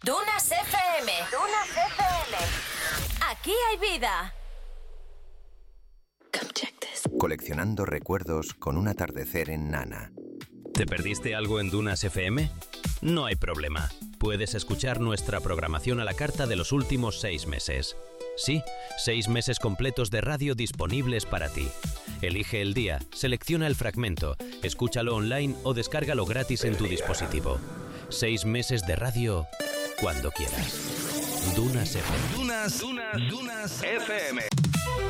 Dunas FM. Dunas FM. Aquí hay vida. Come check this. Coleccionando recuerdos con un atardecer en Nana. ¿Te perdiste algo en Dunas FM? No hay problema. Puedes escuchar nuestra programación a la carta de los últimos 6 meses. Sí, 6 meses completos de radio disponibles para ti. Elige el día, selecciona el fragmento, escúchalo online o descárgalo gratis en tu dispositivo. 6 meses de radio cuando quieras. Dunas FM. Dunas FM.